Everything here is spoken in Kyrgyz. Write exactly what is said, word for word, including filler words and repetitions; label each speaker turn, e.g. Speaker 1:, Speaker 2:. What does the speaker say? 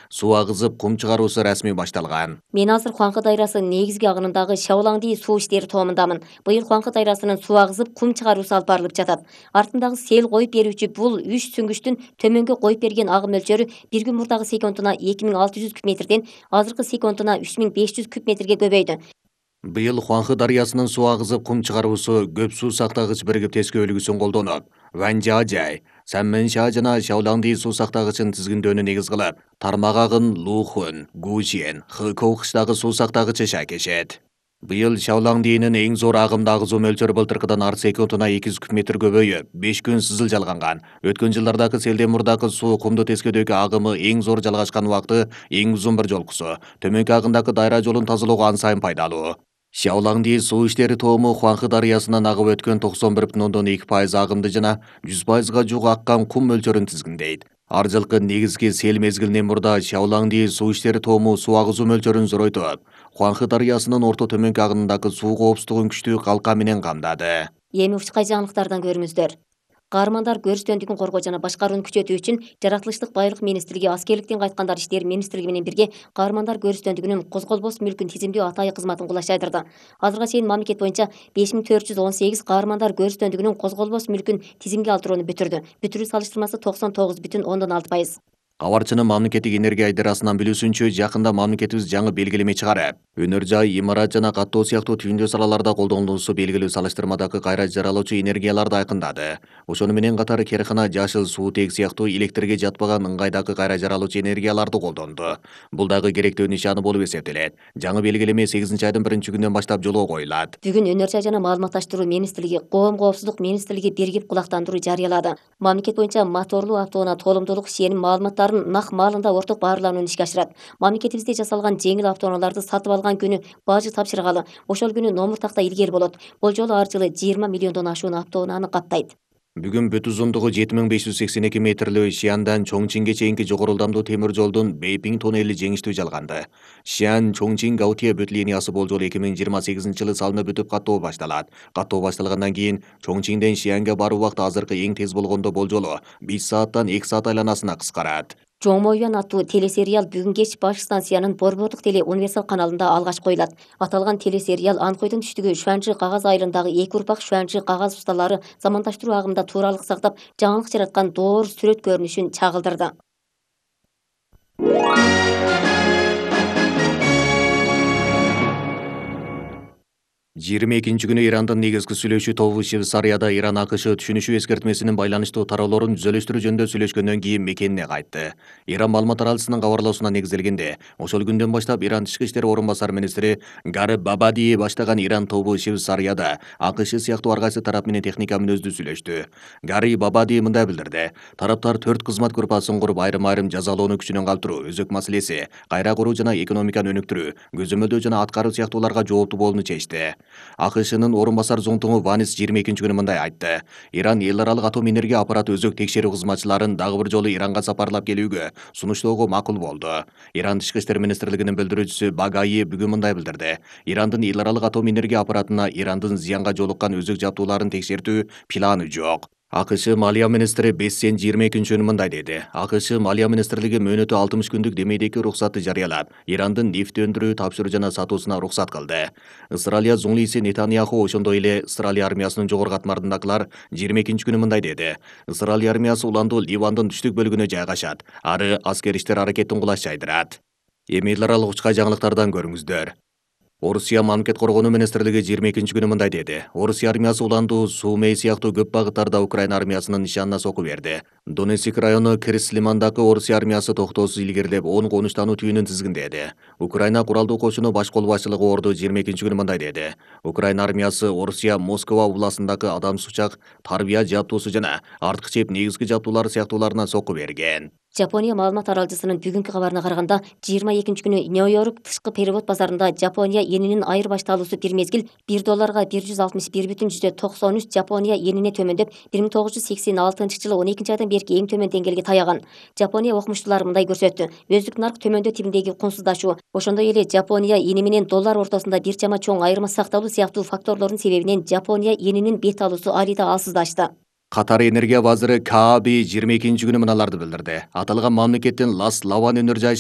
Speaker 1: суу агызып кум чыгаруусу расмий башталган.
Speaker 2: Мен азыр Хуаңкы дайрасы негизги агынындагы Шаолаңди суу иштери тоомундамын. Быйыл Хуаңкы дайрасынын суу агызып кум чыгаруусу алып барылып жатат. Артындагы сел коюп берүүчү бул үч сүңгүчтүн төмөнгө коюп берген агым мөлчөрү бир күн мурдагы секундуна эки миң алты жүз куб метрден азыркы секундуна үч миң беш жүз куб метрге көбөйдү.
Speaker 1: Быйыл Хуаңкы дарыясынын суу агызып кум чыгаруусу көп суу сактагыч биригип тескөө үлгүсүн колдонуп, Ванжажай, Санменша жана Шаолаңди суу сактагычын тизгиндөөнү негиз кылып, тармак агын Лухун, Гужен, Хыкоукчтагы суу сактагычы шакешет. Быйыл Шаолаңдинин эң зор агымда агызуу мөлчөрү былтыркыдан арты секундуна эки жүз куб метр көбөйүп, беш күн сызыл жалганган. Өткөн жылдардагы селден мурдагы суу кумду тескөөдөгү агымы эң зор жалгашкан убакты эң узун бір жолкусу. Төмөнкү агымдагы дайра жолун тазалоого ан сайын пайдалуу. Шаолаңди суу иштери тоому Хуаңкы дарыясынан агып өткөн токсон бир бүтүн ондон эки пайыз агымды жана жүз пайызга жук аккан кум мөлчөрүн тизгиндейт. Ар жылкы негизги сел мезгилинен мурда Шаолаңди суу иштери тоому суу агызуу мөлчөрүн зоройтуп, Хуаңкы дарыясынын орто төмөнкү агынындагы суу коопсуздугун күчтүү калка менен камдады.
Speaker 2: Эми учкай жаңылыктардан көрүңүздөр. Каармандар көрүстөндүгүн коргоо жана башкарууну күчөтүү үчүн Жаратылыштык байлык министрлиги, аскерликтен кайткандар иштери министрлиги менен бирге каармандар көрүстөндүгүнүн козголбос мүлкүн тизимдөө атайын кызматын кулаштайдырды. Азыркыга чейин мамлекет боюнча беш миң төрт жүз он сегиз каармандар көрүстөндүгүнүн козголбос мүлкүн тизимге алдырууну бүтүрдү. Бүтүрүү салыштырмасы токсон тогуз бүтүн ондон алты пайыз.
Speaker 1: Кабарчынын мамлекеттик энергия айдарасынан билүүсүнчө, жакында мамлекетибиз жаңы белгилеме чыгарып, өнөр жай, имарат жана каттоо сыяктуу түйүндүү салаларда колдонулуусу белгилүү салыштырмадагы кайра жаралуучу энергияларды айкындады. Ошону менен катар керкана, жашыл, суутек сыяктуу электрге жатпаган ыңгайдагы кайра жаралуучу энергияларды колдонду. Бул дагы керектөө нишаны болуп эсептелет. Жаңы белгилеме сегизинчи айдын биринчи күнүнөн баштап жолго коюлат.
Speaker 2: Бүгүн өнөр жай жана маалыматташтыруу министрлиги, Коом коопсуздук министрлиги биригип кулактандыруу жарыялады. Мамлекет боюнча моторлуу автоунаа толумдуулук шеним маалыматтарын нак маалында орток баарланууну ишке ашырат. Мамлекетибизде жасалган жеңил автоунааларды сатып алган күнү бажы тапшыргалы, ошол күнү номур такта илгери болот. Бул жолу ар жылы жыйырма миллиондон ашуун автоунааны каттайт.
Speaker 1: Бүгүн бүт узундугу жети миң беш жүз сексен эки метрлүү Шиандан Чоңчинге чейинки жогору ылдамдуу темир жолдун Бейпиң тоннели жеңиштүү жалганды. Шиан Чоңчин Гаутия бүт линиясы болжол эки миң жыйырма сегизинчи жылы салынып бүтүп каттоо башталат. Каттоо башталгандан кийин Чоңчиңден Шианга баруу убакыты азыркы эң тез болгондо болжолу беш сааттан эки саат айланасына кыскарат.
Speaker 2: Чоң Моюан аттуу телесериал бүгүн кеч баш станциянын Борбордук теле универсал каналында алгач коюлат. Аталган телесериал Анкойдун түштүгү Шуанчжы кагаз айылындагы эки урпак Шуанчжы кагаз усталары замандаштыруу агымында тууралык сактап, жаңылык жараткан доор сүрөт көрүнүшүн чагылдырды.
Speaker 1: жыйырма экинчи күнү Ирандын негизги сүйлөшүү тобу Швейцарияда Иран АКШ түшүнүшүү эскертмесинин байланыштуу таралоорун түзөлүштүрүү жөнүндө сүйлөшкөндөн кийин мекенине кайтты. Иран маалымат таралчысынын кабарлоосуна негизделгенде, ошол күндөн баштап Иран тышкы иштер орун басар министри Гары Бабади баштаган Иран тобу Швейцарияда АКШ сыяктуу ар кайсы тарап менен техника мүнөздүү сүйлөштү. Гары Бабади мындай билдирди: тараптар төрт кызмат группасын куруп, айрым-айрым жазалоону күчүнөн калтыруу, өзөк маселеси, кайра куруу жана экономиканы өнүктүрүү, көзөмөлдөө жана аткаруу сыяктууларга жооптуу болууну чечти. АКШнын орун басар зоңтугу Ванис жыйырма экинчи күнү мындай айтты: Иран эл аралык атом энергия аппараты өзөк текшерүү кызматчыларын дагы бир жолу Иранга сапарлап келүүгө сунуштоого макул болду. Иран тышкы иштер министрлигинин билдирүүчүсү Багаи бүгүн мындай билдирди: Ирандын эл аралык атом энергия аппаратына Ирандын зыянга жолуккан өзөк жабдууларын текшертүү планы жок. АКШ Малия министри Бессен жыйырма экинчи күнү мындай деди: АКШ Малия министрлиги мөөнөтү алтымыш күндүк демейдеги уруксатты жарыялап, Ирандын нефть өндүрүү, тапшыруу жана сатуусуна уруксат кылды. Ысыралия зуңлийси Нетаньяху, ошондой эле Ысыралия армиясынын жогорку катмардындагылар жыйырма экинчи күнү мындай деди: Ысыралия армиясы уланду Ливандын түштүк бөлүгүнө жайгашат, ары аскер иштер аракетин кулаш жайдырат. Эми эл аралык учкай жаңылыктардан көрүңүздөр. Орусия маалымат коргонуу министрлиги жыйырма экинчи күнү мындай деди: Орусия армиясы уланду Сумей сыяктуу көп багыттарда Украина армиясынын нишанына соку берди. Донецк району Крис-Лимандагы Орусия армиясы токтоосуз илгерилеп, он конуштануу түйүнүн тизгиндеди. Украина куралдуу кошуну баш кол башчылыгы Орду жыйырма экинчи күнү мындай деди: Украина армиясы Орусия Москва областындагы адам сучак, тарбия жабдуусу жана артык чеп негизги жабдуулары сыяктууларына соку берген.
Speaker 2: Жапония маалымат таралчысынын бүгүнкү кабарына караганда, жыйырма экинчи күнү Нью-Йорк тышкы перевод базарында Жапония йенинин айырбашталуусу бир мезгил бир долларга бир жүз алтымыш бир бүтүн жүздө токсон үч Жапония йенине төмөндөп, бир миң тогуз жүз сексен алтынчы жылы он экинчи айдан берки эң төмөн деңгээлге таяган. Жапония окумуштуулары мындай көрсөттү: өздүк нарк төмөндөө типиндеги кунсуздашуу, ошондой эле Жапония йени менен доллар ортосунда бир чама чоң айырма сакталуу сыяктуу факторлордун себебинен Жапония йенинин бет алуусу али да алсыздашты.
Speaker 1: Катар энергия вазыры Кааби жыйырма экинчи күнү мыналарды билдирди: аталган мамлекеттин Лас Лаван өнөр жай